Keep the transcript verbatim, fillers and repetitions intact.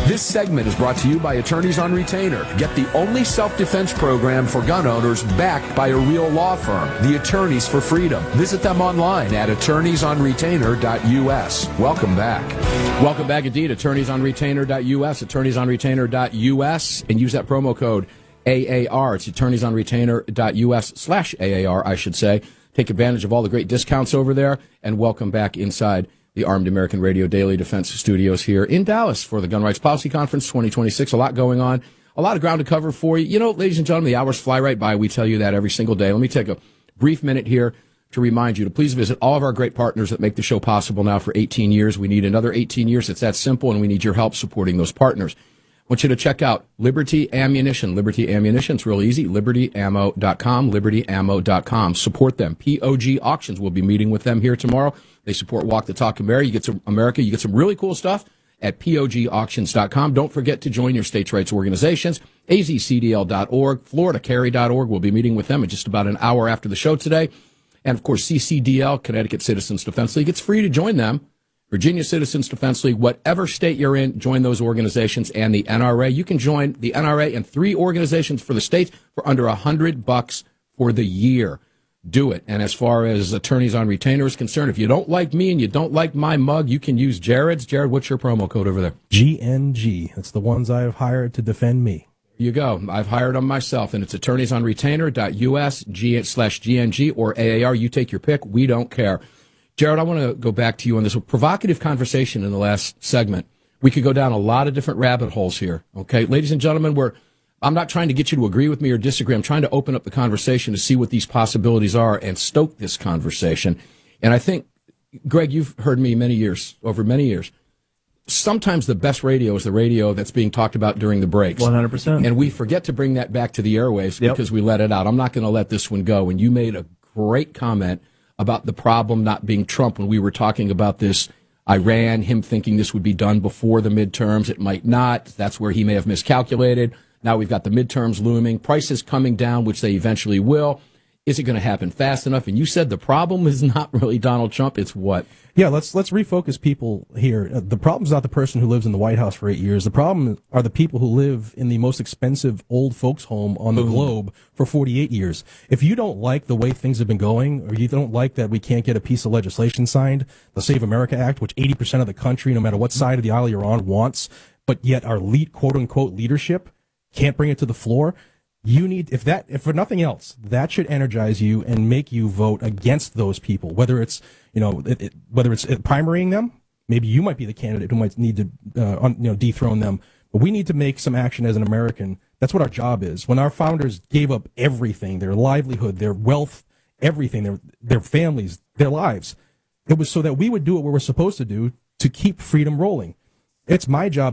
This segment is brought to you by Attorneys on Retainer. Get the only self-defense program for gun owners backed by a real law firm, the Attorneys for Freedom. Visit them online at attorneys on retainer dot U S. Welcome back. Welcome back indeed, attorneys on retainer dot U S, attorneys on retainer dot U S, and use that promo code A A R. It's attorneys on retainer dot U S slash A A R, I should say. Take advantage of all the great discounts over there, and welcome back inside the Armed American Radio Daily Defense Studios here in Dallas for the Gun Rights Policy Conference twenty twenty-six. A lot going on, a lot of ground to cover for you. You know, ladies and gentlemen, the hours fly right by. We tell you that every single day. Let me take a brief minute here to remind you to please visit all of our great partners that make the show possible now for eighteen years. We need another eighteen years. It's that simple, and we need your help supporting those partners. I want you to check out Liberty Ammunition. Liberty Ammunition, it's real easy, liberty ammo dot com, liberty ammo dot com. Support them. P O G Auctions, we'll be meeting with them here tomorrow. They support Walk the Talk America. You get some America. You get some really cool stuff at P O G auctions dot com. Don't forget to join your states' rights organizations, A Z C D L dot org, Florida Carry dot org. We'll be meeting with them in just about an hour after the show today. And, of course, C C D L, Connecticut Citizens Defense League. It's free to join them. Virginia Citizens Defense League, whatever state you're in, join those organizations. And the N R A, you can join the N R A and three organizations for the states for under a hundred bucks for the year. Do it. And as far as Attorneys on Retainer is concerned, if you don't like me and you don't like my mug, you can use Jared's. Jared, what's your promo code over there? G N G. It's the ones I have hired to defend me. Here you go. I've hired them myself, and it's attorneys on retainer dot U S G slash G N G or A A R. You take your pick. We don't care. Jared, I want to go back to you on this provocative conversation in the last segment. We could go down a lot of different rabbit holes here. Okay, ladies and gentlemen, we're I'm not trying to get you to agree with me or disagree. I'm trying to open up the conversation to see what these possibilities are and stoke this conversation. And I think, Greg, you've heard me many years, over many years. Sometimes the best radio is the radio that's being talked about during the breaks. one hundred percent. And we forget to bring that back to the airwaves Yep. because we let it out. I'm not going to let this one go. And you made a great comment about the problem not being Trump when we were talking about this Iran, him thinking this would be done before the midterms. It might not. That's where he may have miscalculated. Now we've got the midterms looming, prices coming down, which they eventually will. Is it going to happen fast enough? And you said the problem is not really Donald Trump. It's what? Yeah, let's let's refocus people here. Uh, The problem's not the person who lives in the White House for eight years. The problem are the people who live in the most expensive old folks' home on the globe for forty-eight years. If you don't like the way things have been going, or you don't like that we can't get a piece of legislation signed, the Save America Act, which eighty percent of the country, no matter what side of the aisle you're on, wants, but yet our lead, quote-unquote leadership can't bring it to the floor, you need, if that, if for nothing else, that should energize you and make you vote against those people. Whether it's, you know, it, it, whether it's primarying them, maybe you might be the candidate who might need to, uh, un, you know, dethrone them. But we need to make some action as an American. That's what our job is. When our founders gave up everything, their livelihood, their wealth, everything, their their families, their lives, it was so that we would do what we were supposed to do to keep freedom rolling. It's my job